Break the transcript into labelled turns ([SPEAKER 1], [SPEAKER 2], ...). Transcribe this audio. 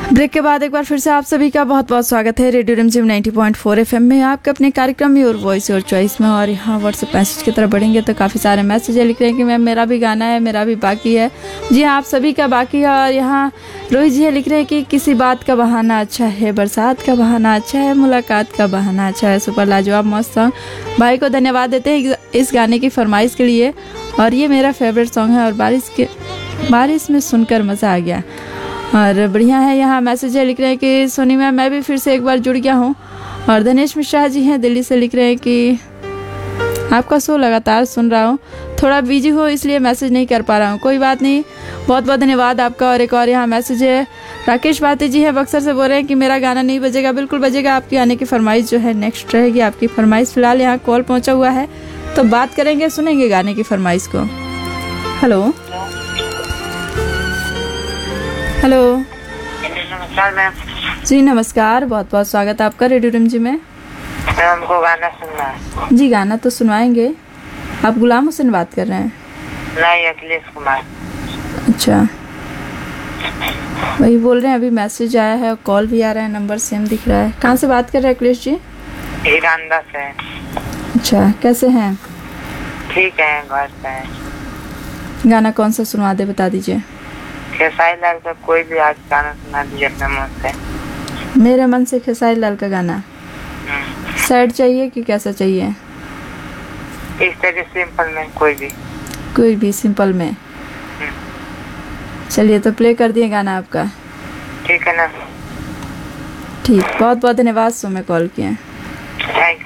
[SPEAKER 1] Break के बाद एक बार फिर से आप सभी का बहुत बहुत स्वागत है रेडियो रिमझिम 90.4 एफएम में आपके अपने कार्यक्रम में और वॉइस और चॉइस में। और यहाँ व्हाट्सएप मैसेज की तरफ बढ़ेंगे तो काफ़ी सारे मैसेज लिख रहे हैं कि मैम मेरा भी गाना है, मेरा भी बाकी है। जी हाँ, आप सभी का बाकी है। और यहाँ रोहित जी लिख रहे हैं कि किसी बात का बहाना अच्छा है, बरसात का बहाना अच्छा है, मुलाकात का बहाना अच्छा है। सुपर लाजवाब मस्त सॉन्ग। भाई को धन्यवाद देते हैं इस गाने की फरमाइश के लिए। और ये मेरा फेवरेट सॉन्ग है और बारिश में सुनकर मज़ा आ गया। और बढ़िया है। यहाँ मैसेज लिख रहे हैं कि सोनी मैम मैं भी फिर से एक बार जुड़ गया हूँ। और दिनेश मिश्रा जी हैं दिल्ली से, लिख रहे हैं कि आपका शो लगातार सुन रहा हूँ, थोड़ा बिजी हो इसलिए मैसेज नहीं कर पा रहा हूँ। कोई बात नहीं, बहुत बहुत धन्यवाद आपका। और एक और यहाँ मैसेज है, राकेश भाती जी है बक्सर से, बोल रहे हैं कि मेरा गाना नहीं बजेगा। बिल्कुल बजेगा, आपकी आने की फरमाइश जो है नेक्स्ट रहेगी। आपकी फरमाइश फिलहाल यहाँ कॉल पहुँचा हुआ है तो बात करेंगे, सुनेंगे गाने की फरमाइश को। Hello hello.
[SPEAKER 2] नमस्कार मैम।
[SPEAKER 1] जी नमस्कार, बहुत बहुत स्वागत है आपका रेडियो रिमझिम में।
[SPEAKER 2] हमको गाना सुनना है।
[SPEAKER 1] जी गाना तो सुनवाएंगे। आप गुलाम हुसैन बात कर रहे हैं?
[SPEAKER 2] नहीं, अखिलेश कुमार।
[SPEAKER 1] अच्छा, वही बोल रहे हैं। अभी मैसेज आया है और कॉल भी आ रहा है, नंबर सेम दिख रहा है। कहाँ से बात कर रहे हैं अखिलेश जी?
[SPEAKER 2] ईरानदा से।
[SPEAKER 1] अच्छा, कैसे हैं?
[SPEAKER 2] ठीक है, घर पे है।
[SPEAKER 1] गाना कौन सा सुनवा दे, बता दीजिए।
[SPEAKER 2] खेसारी लाल का कोई भी आज गाना सुना दीजिए अपने मुँह से।
[SPEAKER 1] मेरे मन से खेसारी लाल का गाना। सैड चाहिए कि कैसा चाहिए?
[SPEAKER 2] इस तरह सिंपल में
[SPEAKER 1] कोई भी सिंपल में। चलिए तो प्ले कर दिए गाना आपका।
[SPEAKER 2] ठीक है ना।
[SPEAKER 1] ठीक, बहुत बहुत धन्यवाद। सो में कॉल किए।
[SPEAKER 2] Thank you.